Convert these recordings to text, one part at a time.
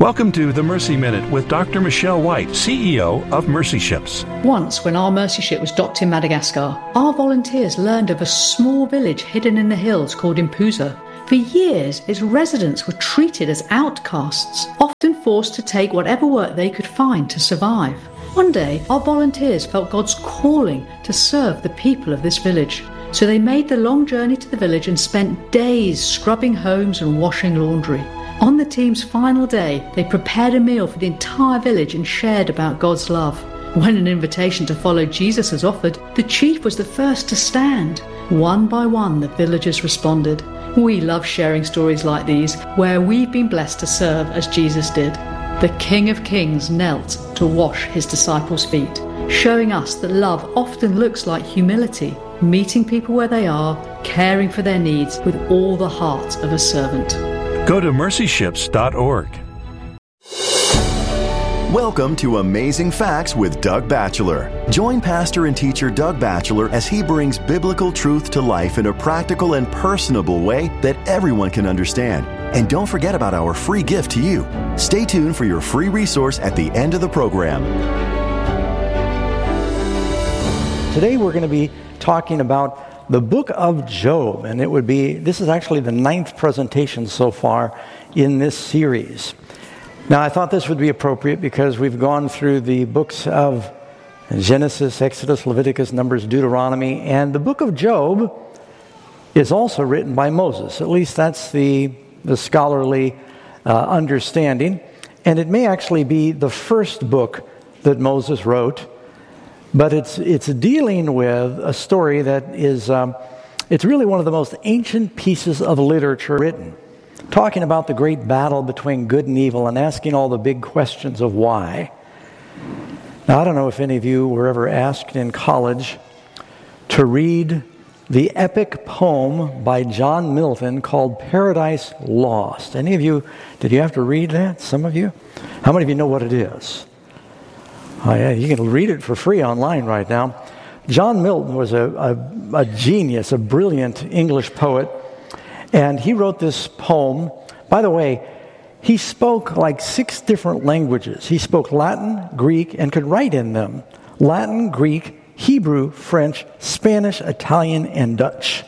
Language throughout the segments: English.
Welcome to the Mercy Minute with Dr. Michelle White, CEO of Mercy Ships. Once, when our Mercy Ship was docked in Madagascar, our volunteers learned of a small village hidden in the hills called Impuza. For years, its residents were treated as outcasts, often forced to take whatever work they could find to survive. One day, our volunteers felt God's calling to serve the people of this village. So they made the long journey to the village and spent days scrubbing homes and washing laundry. On the team's final day, they prepared a meal for the entire village and shared about God's love. When an invitation to follow Jesus was offered, the chief was the first to stand. One by one, the villagers responded. We love sharing stories like these, where we've been blessed to serve as Jesus did. The King of Kings knelt to wash his disciples' feet, showing us that love often looks like humility, meeting people where they are, caring for their needs with all the heart of a servant. Go to mercyships.org. Welcome to Amazing Facts with Doug Batchelor. Join pastor and teacher Doug Batchelor as he brings biblical truth to life in a practical and personable way that everyone can understand. And don't forget about our free gift to you. Stay tuned for your free resource at the end of the program. Today we're going to be talking about the book of Job, and this is actually the 9th presentation so far in this series. Now, I thought this would be appropriate because we've gone through the books of Genesis, Exodus, Leviticus, Numbers, Deuteronomy, and the book of Job is also written by Moses. At least that's the scholarly understanding. And it may actually be the first book that Moses wrote, but it's dealing with a story that is, it's really one of the most ancient pieces of literature written, talking about the great battle between good and evil and asking all the big questions of why. Now, I don't know if any of you were ever asked in college to read the epic poem by John Milton called Paradise Lost. Any of you, did you have to read that? Some of you? How many of you know what it is? Oh yeah, you can read it for free online right now. John Milton was a genius, a brilliant English poet, and he wrote this poem. By the way, he spoke like 6 different languages. He spoke Latin, Greek, and could write in them. Latin, Greek, Hebrew, French, Spanish, Italian, and Dutch.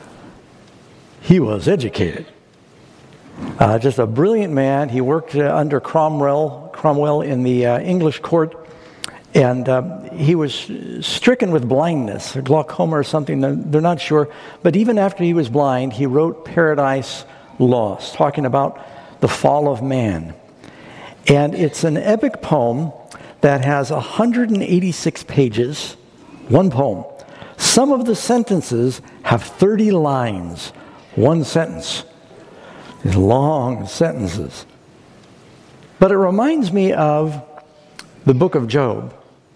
He was educated. Just a brilliant man. He worked under Cromwell in the English court, and he was stricken with blindness, or glaucoma or something. They're not sure. But even after he was blind, he wrote Paradise Lost, talking about the fall of man. And it's an epic poem that has 186 pages, one poem. Some of the sentences have 30 lines, one sentence. These long sentences. But it reminds me of the book of Job.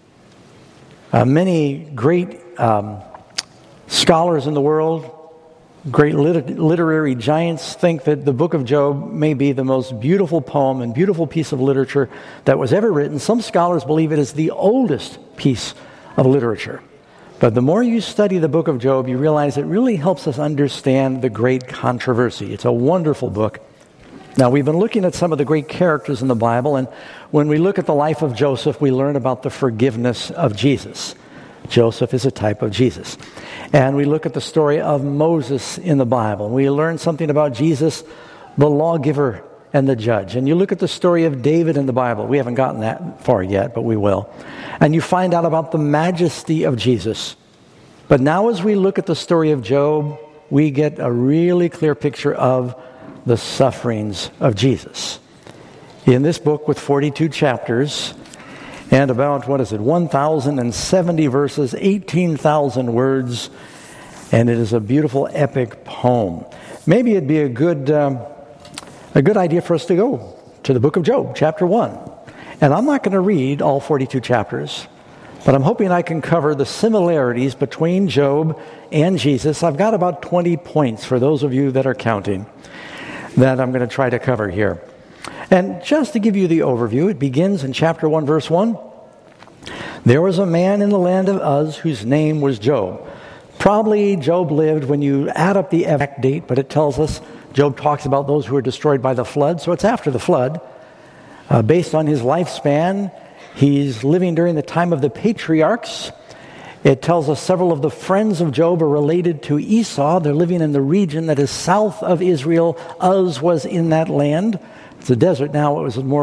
Many great scholars in the world, great literary giants, think that the book of Job may be the most beautiful poem and beautiful piece of literature that was ever written. Some scholars believe it is the oldest piece of literature. But the more you study the book of Job, you realize it really helps us understand the great controversy. It's a wonderful book. Now, we've been looking at some of the great characters in the Bible, and when we look at the life of Joseph, we learn about the forgiveness of Jesus. Joseph is a type of Jesus. And we look at the story of Moses in the Bible, and we learn something about Jesus, the lawgiver and the judge. And you look at the story of David in the Bible. We haven't gotten that far yet, but we will. And you find out about the majesty of Jesus. But now as we look at the story of Job, we get a really clear picture of the sufferings of Jesus. In this book with 42 chapters and about, 1,070 verses, 18,000 words, and it is a beautiful epic poem. Maybe it'd be a good idea for us to go to the book of Job, chapter 1. And I'm not going to read all 42 chapters, but I'm hoping I can cover the similarities between Job and Jesus. I've got about 20 points for those of you that are counting that I'm going to try to cover here. And just to give you the overview, it begins in chapter 1, verse 1. There was a man in the land of Uz whose name was Job. Probably Job lived when you add up the exact date, but it tells us Job talks about those who were destroyed by the flood, so it's after the flood. Based on his lifespan, he's living during the time of the patriarchs. It tells us several of the friends of Job are related to Esau. They're living in the region that is south of Israel. Uz was in that land. It's a desert now. It was more